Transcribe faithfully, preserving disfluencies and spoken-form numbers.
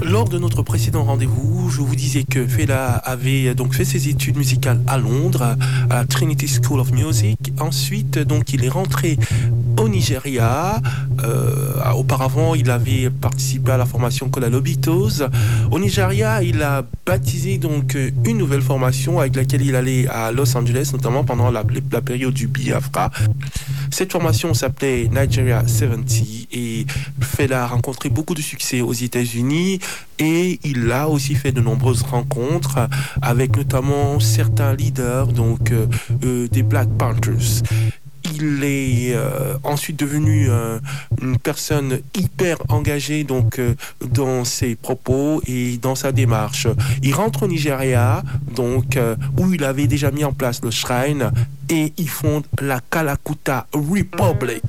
Lors de notre précédent rendez-vous, je vous disais que Fela avait donc fait ses études musicales à Londres, à Trinity School of Music. Ensuite, donc, il est rentré au Nigeria. Euh, auparavant, il avait participé à la formation Kola Lobitos. Au Nigeria, il a baptisé donc une nouvelle formation avec laquelle il allait à Los Angeles, notamment pendant la, la période du Biafra. Cette formation s'appelait Nigeria soixante et Fela a rencontré beaucoup de succès aux États-Unis et il a aussi fait de nombreuses rencontres avec notamment certains leaders donc euh, euh, des Black Panthers. Il est euh, ensuite devenu euh, une personne hyper engagée donc euh, dans ses propos et dans sa démarche. Il rentre au Nigeria donc euh, où il avait déjà mis en place le shrine et il fonde la Kalakuta Republic.